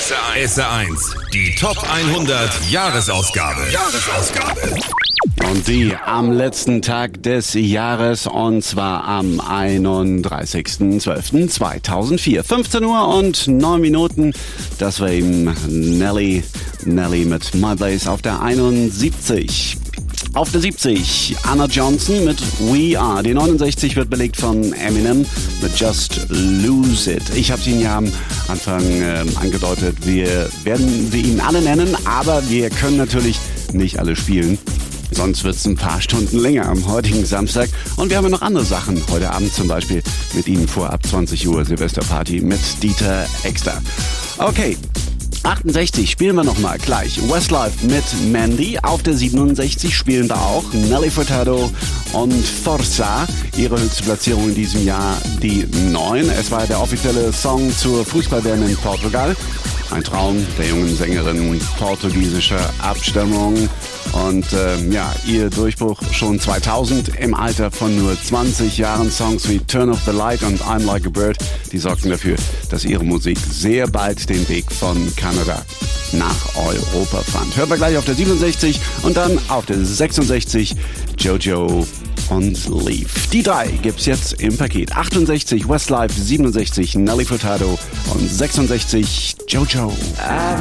SR1, die Top 100 Jahresausgabe. Und die am letzten Tag des Jahres, und zwar am 31.12.2004. 15 Uhr und 9 Minuten. Das war eben Nelly mit My Place auf der 71. Auf der 70 Anna Johnson mit We Are. Die 69 wird belegt von Eminem mit Just Lose It. Ich habe ihn ja am Anfang angedeutet. Wir werden ihn alle nennen, aber wir können natürlich nicht alle spielen. Sonst wird es ein paar Stunden länger am heutigen Samstag. Und wir haben ja noch andere Sachen. Heute Abend zum Beispiel mit Ihnen vor ab 20 Uhr Silvesterparty mit Dieter Exter. Okay. 68 spielen wir nochmal gleich. Westlife mit Mandy. Auf der 67 spielen wir auch Nelly Furtado und Forza. Ihre höchste Platzierung in diesem Jahr die 9. Es war der offizielle Song zur Fußball-WM in Portugal. Ein Traum der jungen Sängerin portugiesischer Abstammung. Und ihr Durchbruch schon 2000 im Alter von nur 20 Jahren. Songs wie Turn Off the Light und I'm Like a Bird, die sorgten dafür, dass ihre Musik sehr bald den Weg von Kanada nach Europa fand. Hört wir gleich auf der 67 und dann auf der 66 Jojo und Leave. Die 3 gibt's jetzt im Paket. 68 Westlife, 67 Nelly Furtado und 66 Jojo. I've